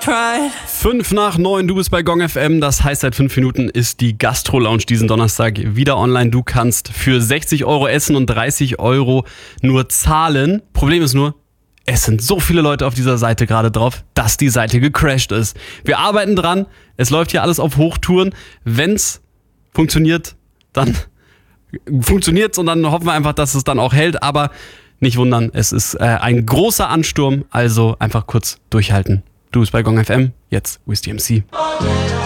pride. 8:05, du bist bei Gong FM. Das heißt, seit 5 Minuten ist die Gastro-Lounge diesen Donnerstag wieder online. Du kannst für 60 € essen und 30 € nur zahlen. Problem ist nur, es sind so viele Leute auf dieser Seite gerade drauf, dass die Seite gecrashed ist. Wir arbeiten dran. Es läuft hier alles auf Hochtouren. Wenn's funktioniert, dann funktioniert's und dann hoffen wir einfach, dass es dann auch hält. Aber nicht wundern, es ist ein großer Ansturm. Also einfach kurz durchhalten. Du bist bei Gong FM, jetzt Wiz DMC.